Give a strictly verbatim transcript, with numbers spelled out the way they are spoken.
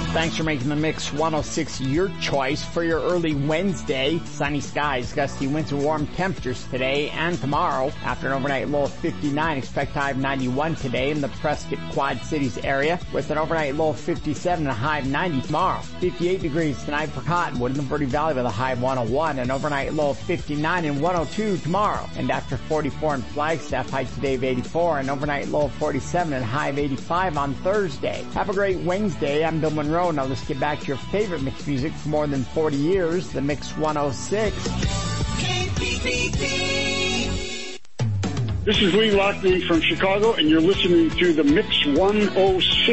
Thanks for making the Mix one oh six your choice for your early Wednesday. Sunny skies, gusty winds and warm temperatures today and tomorrow. After an overnight low of fifty-nine, expect high of ninety-one today in the Prescott Quad Cities area with an overnight low of fifty-seven and a high of ninety tomorrow. fifty-eight degrees tonight for Cottonwood in the Verde Valley with a high of one oh one, an overnight low of fifty-nine and one oh two tomorrow. And after forty-four in Flagstaff, high today of eighty-four, an overnight low of forty-seven and a high of eighty-five on Thursday. Have a great Wednesday. I'm Bill Monroe. Now let's get back to your favorite mix music for more than forty years, the Mix one oh six. This is Lee Lockney from Chicago, and you're listening to the Mix one oh six.